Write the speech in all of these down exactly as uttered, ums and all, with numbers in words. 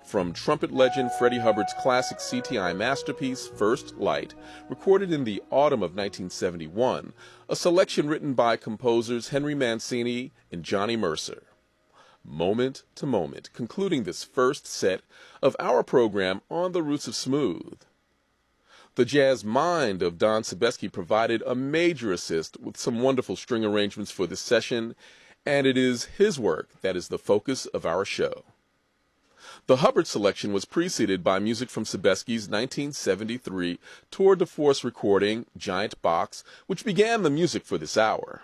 from trumpet legend Freddie Hubbard's classic C T I masterpiece, First Light, recorded in the autumn of nineteen seventy-one, a selection written by composers Henry Mancini and Johnny Mercer. Moment to Moment, concluding this first set of our program on the Roots of Smooth. The jazz mind of Don Sebesky provided a major assist with some wonderful string arrangements for this session, and it is his work that is the focus of our show. The Hubbard selection was preceded by music from Sebesky's nineteen seventy-three tour de force recording, Giant Box, which began the music for this hour.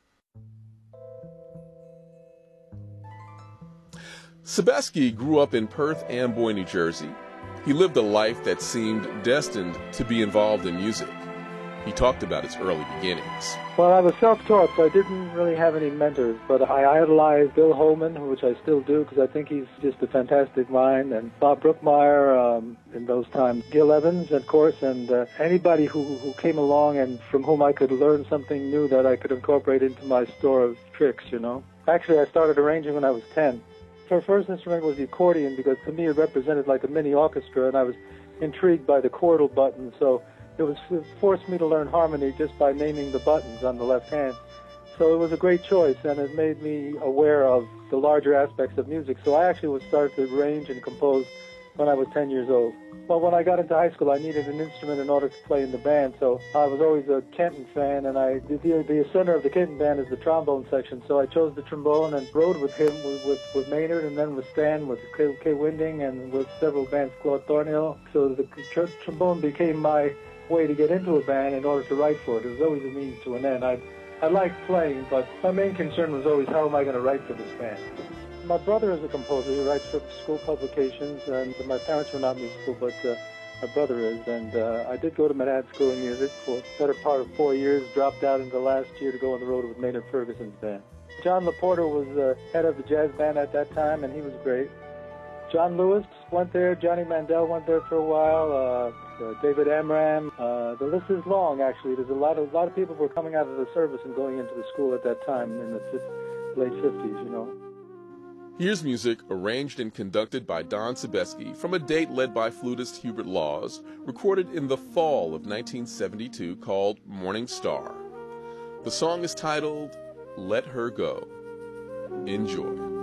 Sebesky grew up in Perth Amboy, New Jersey. He lived a life that seemed destined to be involved in music. He talked about his early beginnings. Well, I was self-taught, so I didn't really have any mentors, but I idolized Bill Holman, which I still do, because I think he's just a fantastic mind, and Bob Brookmeyer um, in those times, Gil Evans, of course, and uh, anybody who, who came along and from whom I could learn something new that I could incorporate into my store of tricks, you know. Actually, I started arranging when I was ten. Our first instrument was the accordion, because to me it represented like a mini orchestra, and I was intrigued by the chordal button, so it was it forced me to learn harmony just by naming the buttons on the left hand. So it was a great choice, and it made me aware of the larger aspects of music. So I actually was started to arrange and compose when I was ten years old. Well, when I got into high school, I needed an instrument in order to play in the band, so I was always a Kenton fan, and I the, the center of the Kenton band is the trombone section, so I chose the trombone and rode with him, with, with, with Maynard, and then with Stan, with Kay, Kay Winding, and with several bands, Claude Thornhill. So the tr trombone became my way to get into a band in order to write for it. It was always a means to an end. I I liked playing, but my main concern was always, how am I going to write for this band? My brother is a composer. He writes for school publications, and my parents were not musical, but uh, my brother is. And uh, I did go to Manhattan School of Music for the better part of four years, dropped out in the last year to go on the road with Maynard Ferguson's band. John LaPorta was uh, head of the jazz band at that time, and he was great. John Lewis went there. Johnny Mandel went there for a while. Uh, uh, David Amram. Uh, the list is long, actually. There's a lot of a lot of people were coming out of the service and going into the school at that time in the late fifties, you know. Here's music arranged and conducted by Don Sebesky from a date led by flutist Hubert Laws, recorded in the fall of nineteen seventy-two, called Morning Star. The song is titled Let Her Go. Enjoy.